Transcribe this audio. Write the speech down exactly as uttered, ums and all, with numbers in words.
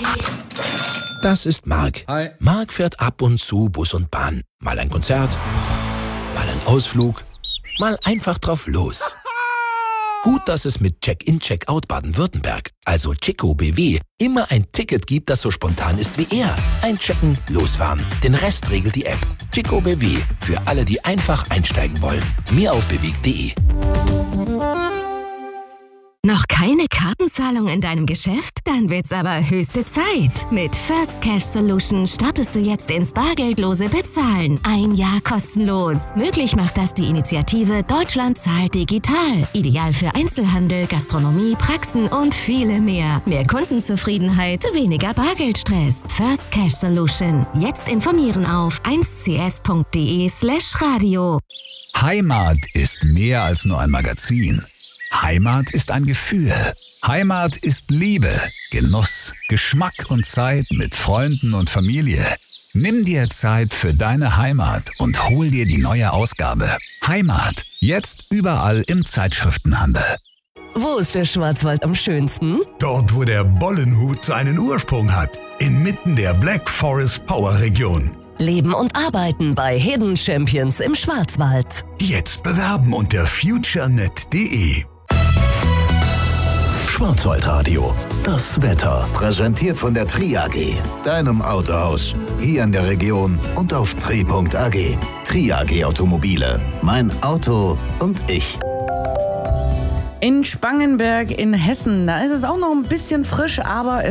Das ist Marc. Hi. Marc fährt ab und zu Bus und Bahn. Mal ein Konzert, mal ein Ausflug, mal einfach drauf los. Gut, dass es mit Check-in, Check-out Baden-Württemberg, also Chico B W, immer ein Ticket gibt, das so spontan ist wie er. Einchecken, losfahren. Den Rest regelt die App. Chico B W, für alle, die einfach einsteigen wollen. Mehr auf bewegt punkt de. Noch keine Kartenzahlung in deinem Geschäft? Dann wird's aber höchste Zeit. Mit First Cash Solution startest du jetzt ins bargeldlose Bezahlen. Ein Jahr kostenlos. Möglich macht das die Initiative Deutschland zahlt digital. Ideal für Einzelhandel, Gastronomie, Praxen und viele mehr. Mehr Kundenzufriedenheit, weniger Bargeldstress. First Cash Solution. Jetzt informieren auf eins c s punkt de slash radio. Heimat ist mehr als nur ein Magazin. Heimat ist ein Gefühl. Heimat ist Liebe, Genuss, Geschmack und Zeit mit Freunden und Familie. Nimm dir Zeit für deine Heimat und hol dir die neue Ausgabe. Heimat, jetzt überall im Zeitschriftenhandel. Wo ist der Schwarzwald am schönsten? Dort, wo der Bollenhut seinen Ursprung hat. Inmitten der Black Forest Power Region. Leben und arbeiten bei Hidden Champions im Schwarzwald. Jetzt bewerben unter futurenet punkt de. Schwarzwaldradio, das Wetter. Präsentiert von der Tri A G, deinem Autohaus. Hier in der Region und auf tri punkt a g. Tri A G Automobile, mein Auto und ich. In Spangenberg in Hessen, da ist es auch noch ein bisschen frisch, aber